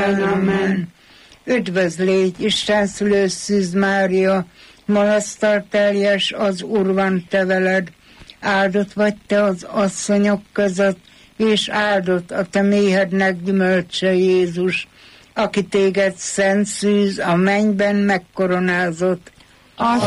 Amen, amen. Üdvözl légy, Isten szülő Szűz Mária, magasztal teljes, az Úr van te veled, áldott vagy te az asszonyok között, és áldott a te méhednek gyümölcse Jézus, aki téged szent szűz a mennyben megkoronázott.